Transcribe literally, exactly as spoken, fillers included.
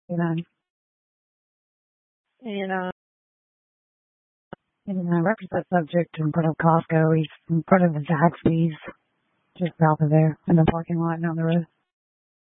You know, and uh, and I referenced that subject in front of Costco. He's in front of the Zaxby's, just south of there, in the parking lot down the road.